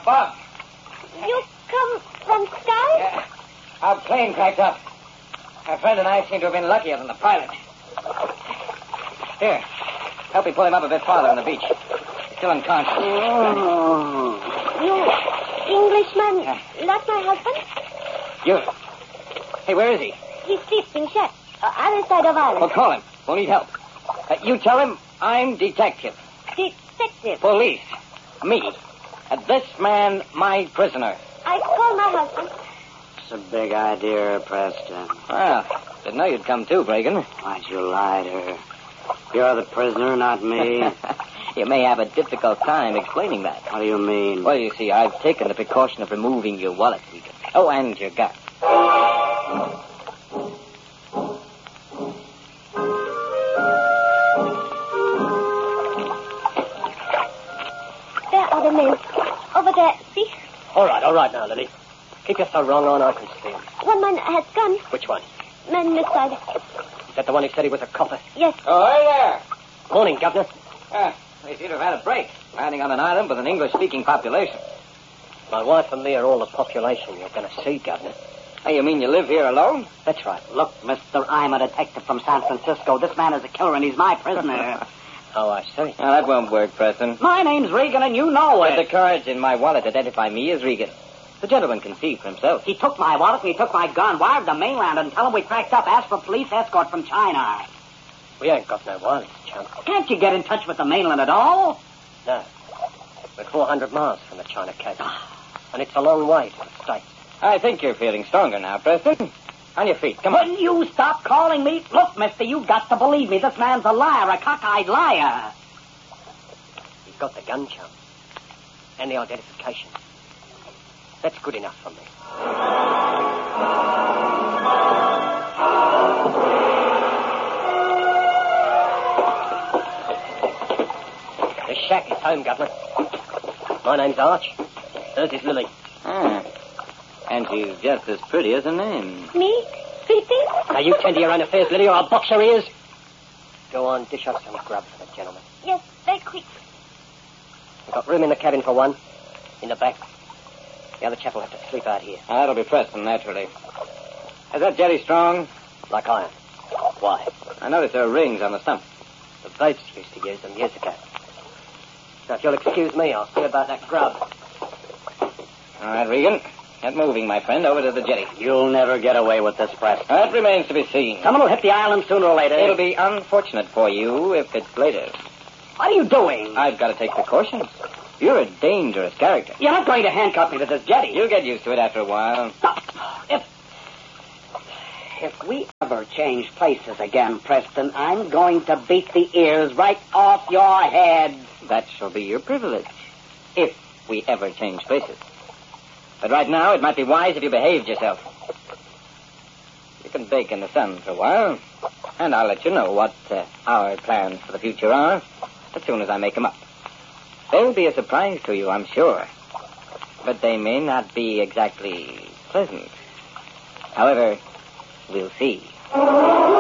above. You come from sky? Yeah. Our plane cracked up. My friend and I seem to have been luckier than the pilot. Here, help me pull him up a bit farther on the beach. He's still unconscious. You Englishman, not my husband? You. Hey, where is he? He sleeps in shed, other side of island. Well, call him. We'll need help. You tell him I'm detective. Detective. Police. Me. This man, my prisoner. I call my husband. It's a big idea, Preston. Well, didn't know you'd come too, Bragan. Why'd you lie to her? You're the prisoner, not me. You may have a difficult time explaining that. What do you mean? Well, you see, I've taken the precaution of removing your wallet, Regan. Oh, and your gun. There are the men. Over there, see? All right now, Lily. Keep your so wrong on, I can see him. One man has gun. Which one? Man this side. Is that the one who said he was a copper? Yes. Oh, hey there. Morning, Governor. They seem to have had a break, landing on an island with an English-speaking population. My wife and me are all the population you're going to see, Governor. Hey, you mean you live here alone? That's right. Look, mister, I'm a detective from San Francisco. This man is a killer, and he's my prisoner. Oh, I see. Now, that won't work, Preston. My name's Regan, and you know But the it. cards in my wallet identify me as Regan. The gentleman can see for himself. He took my wallet, and he took my gun. Wired to mainland and tell him we cracked up. Asked for police escort from China. We ain't got no wireless, chump. Can't you get in touch with the mainland at all? No. We're 400 miles from the China Cape. And it's a long way to the States. I think you're feeling stronger now, Preston. On your feet, come on. Will you stop calling me? Look, mister, you've got to believe me. This man's a liar, a cockeyed liar. He's got the gun, chump. And the identification. That's good enough for me. This shack is home, Governor. My name's Arch. Hers is Lily. And she's just as pretty as her name. Me? Pretty? Now, you tend to your own affairs, Lily, or I'll box your ears. Go on, dish up some grub for the gentleman. Yes, very quick. We've got room in the cabin for one. In the back. The other chap will have to sleep out here. That'll be Preston, naturally. Is that jetty strong? Like iron. Why? I noticed there are rings on the stump. The boats used to use them years ago. So if you'll excuse me, I'll see about that grub. All right, Regan. Get moving, my friend, over to the jetty. You'll never get away with this, Preston. That remains to be seen. Someone will hit the island sooner or later. It'll be unfortunate for you if it's later. What are you doing? I've got to take precautions. You're a dangerous character. You're not going to handcuff me to this jetty. You'll get used to it after a while. If we ever change places again, Preston, I'm going to beat the ears right off your head. That shall be your privilege, if we ever change places. But right now, it might be wise if you behaved yourself. You can bake in the sun for a while, and I'll let you know what our plans for the future are as soon as I make them up. They'll be a surprise to you, I'm sure. But they may not be exactly pleasant. However, we'll see.